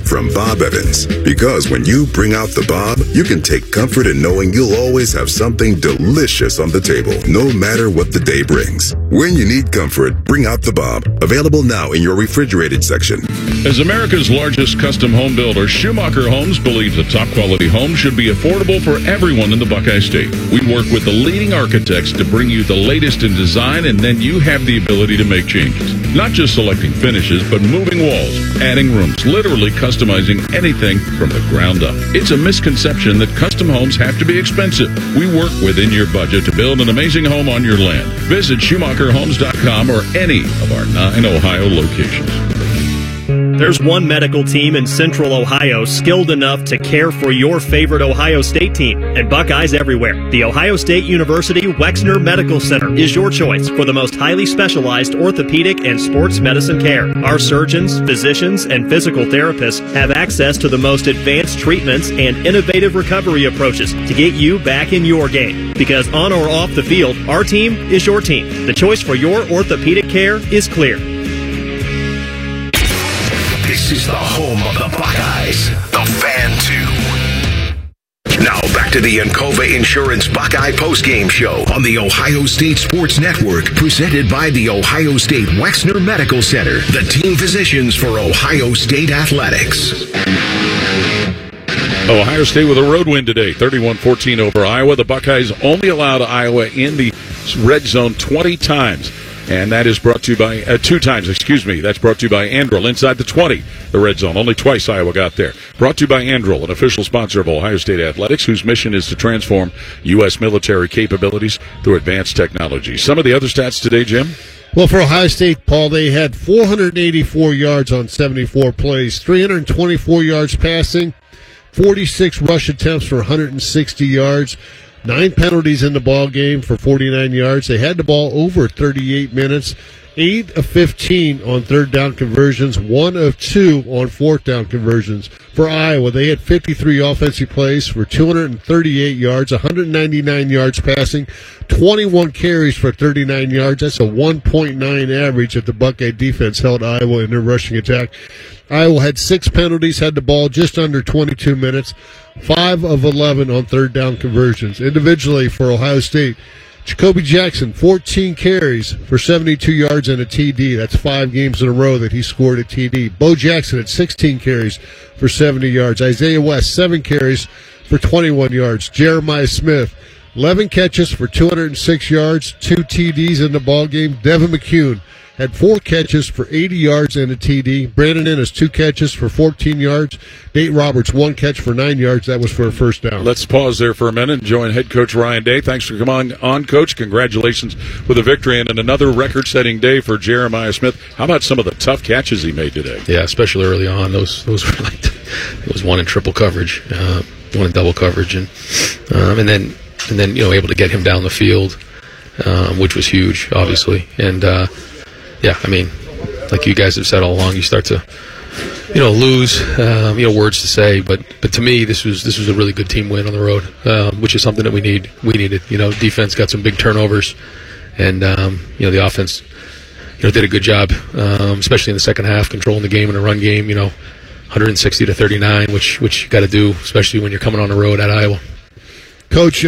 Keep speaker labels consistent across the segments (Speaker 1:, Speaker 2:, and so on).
Speaker 1: from Bob Evans. Because when you bring out the Bob, you can take comfort in knowing you'll always have something delicious on the table, no matter what the day brings. When you need comfort, bring out the Bob. Available now in your refrigerated section.
Speaker 2: As America's largest custom home builder, Schumacher Homes believes a top-quality home should be affordable for everyone in the Buckeye State. We work with the leading architects to bring you the latest in design, and then you have the ability to make changes. Not just selecting finishes, but moving walls, adding rooms, literally customizing anything from the ground up. It's a misconception that custom homes have to be expensive. We work within your budget to build an amazing home on your land. Visit SchumacherHomes.com or any of our 9 Ohio locations.
Speaker 3: There's one medical team in Central Ohio skilled enough to care for your favorite Ohio State team, and Buckeyes everywhere. The Ohio State University Wexner Medical Center is your choice for the most highly specialized orthopedic and sports medicine care. Our surgeons, physicians, and physical therapists have access to the most advanced treatments and innovative recovery approaches to get you back in your game. Because on or off the field, our team is your team. The choice for your orthopedic care is clear.
Speaker 4: This is the home of the Buckeyes, the Fan 2. Now back to the Encova Insurance Buckeye postgame show on the Ohio State Sports Network, presented by the Ohio State Wexner Medical Center, the team physicians for Ohio State Athletics.
Speaker 2: Ohio State with a road win today, 31-14 over Iowa. The Buckeyes only allowed Iowa in the red zone 20 times. And that is brought to you by, 2 times, That's brought to you by Andril inside the 20, the red zone. Only twice Iowa got there. Brought to you by Andril, an official sponsor of Ohio State Athletics, whose mission is to transform U.S. military capabilities through advanced technology. Some of the other stats today, Jim?
Speaker 5: Well, for Ohio State, Paul, they had 484 yards on 74 plays, 324 yards passing, 46 rush attempts for 160 yards. 9 penalties in the ball game for 49 yards. They had the ball over 38 minutes. 8 of 15 on third down conversions. 1 of 2 on fourth down conversions. For Iowa, they had 53 offensive plays for 238 yards, 199 yards passing, 21 carries for 39 yards. That's a 1.9 average that the Buckeye defense held Iowa in their rushing attack. Iowa had 6 penalties, had the ball just under 22 minutes, 5 of 11 on third down conversions. Individually for Ohio State, Jacoby Jackson, 14 carries for 72 yards and a TD. That's 5 games in a row that he scored a TD. Bo Jackson had 16 carries for 70 yards. Isaiah West, 7 carries for 21 yards. Jeremiah Smith, 11 catches for 206 yards, 2 TDs in the ballgame. Devin McCune had 4 catches for 80 yards and a TD. Brandon Ennis, 2 catches for 14 yards. Nate Roberts, 1 catch for 9 yards. That was for a first down.
Speaker 2: Let's pause there for a minute and join head coach Ryan Day. Thanks for coming on, Coach. Congratulations with a victory and another record-setting day for Jeremiah Smith. How about some of the tough catches he made today?
Speaker 6: Yeah, especially early on. Those were like, it was 1 in triple coverage, 1 in double coverage, and then able to get him down the field, which was huge, obviously, and. Yeah, I mean, like you guys have said all along, you start to, lose, words to say. But to me, this was a really good team win on the road, which is something that we needed. Defense got some big turnovers, and the offense, did a good job, especially in the second half, controlling the game in a run game. 160-39, which you got to do, especially when you're coming on the road at Iowa.
Speaker 5: Coach,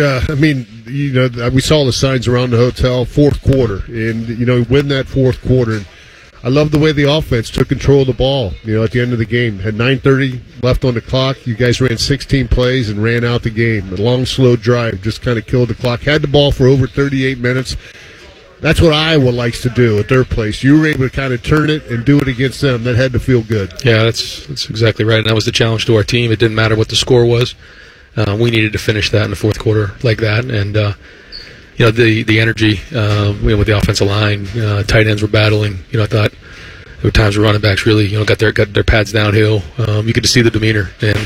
Speaker 5: we saw the signs around the hotel, fourth quarter, and, win that fourth quarter. And I love the way the offense took control of the ball, at the end of the game. Had 9:30 left on the clock. You guys ran 16 plays and ran out the game. A long, slow drive just kind of killed the clock. Had the ball for over 38 minutes. That's what Iowa likes to do at their place. You were able to kind of turn it and do it against them. That had to feel good. Yeah, that's exactly right. And that was the challenge to our team. It didn't matter what the score was. We needed to finish that in the fourth quarter like that, and the energy with the offensive line, tight ends were battling. I thought there were times where running backs really got their pads downhill. You could see the demeanor, and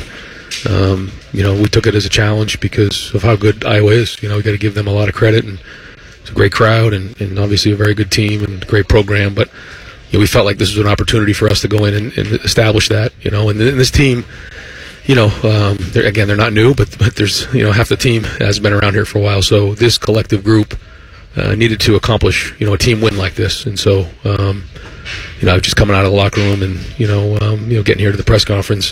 Speaker 5: we took it as a challenge because of how good Iowa is. We got to give them a lot of credit, and it's a great crowd, and obviously a very good team and great program. But we felt like this was an opportunity for us to go in and establish that. And this team. They're not new, but there's, half the team has been around here for a while. So this collective group needed to accomplish, a team win like this. And so, just coming out of the locker room and, getting here to the press conference,